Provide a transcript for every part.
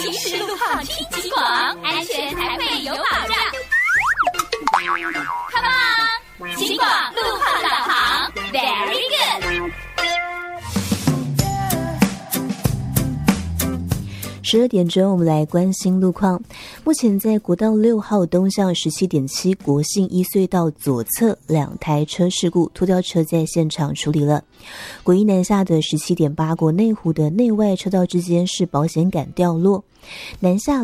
行驶路况听警广，安全才会有保障。Come on， 警广路况导航 ，Very good。 12点钟，我们来关心路况。目前在国道6号东向17.7国信一隧道左侧2台车事故，拖吊车在现场处理了。国一南下的17.8国内湖的内外车道之间是保险杆掉落。南下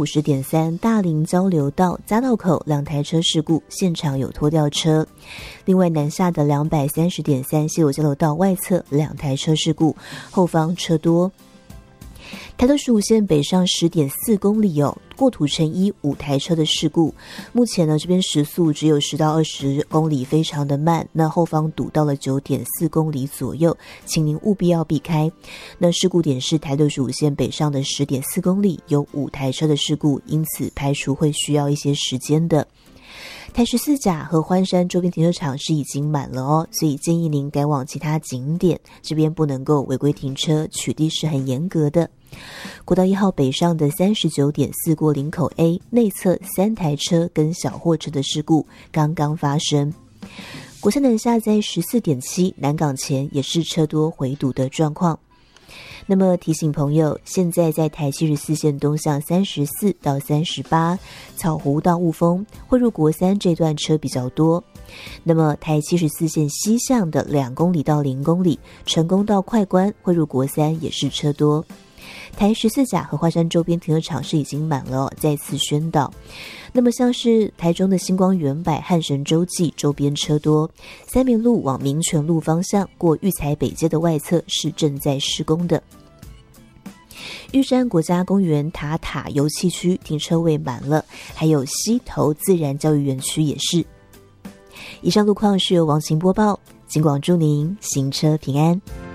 250.3大林交流道匝道口2台车事故，现场有拖吊车。另外南下的230.3西螺交流道外侧2台车事故，后方车多。台东15线北上10.4公里过土城一5台车的事故，目前呢这边时速只有10到20公里，非常的慢，那后方堵到了9.4公里左右，请您务必要避开。那事故点是台东15线北上的10.4公里，有5台车的事故，因此排除会需要一些时间的。台14甲和欢山周边停车场是已经满了所以建议您改往其他景点，这边不能够违规停车，取缔是很严格的。国道1号北上的39.4过林口 A 内侧3台车跟小货车的事故刚刚发生。国三南下在14.7南港前也是车多回堵的状况。那么提醒朋友，现在在台74线东向34到38草湖到雾峰汇入国三这段车比较多。那么台74线西向的2公里到0公里成功到快关汇入国三也是车多。台14甲和华山周边停车场是已经满了再次宣导。那么像是台中的星光远百汉神洲际周边车多，三民路往民权路方向过育才北街的外侧是正在施工的。玉山国家公园塔塔游憩区停车位满了，还有溪头自然教育园区也是。以上路况是由王晴播报，警广祝您行车平安。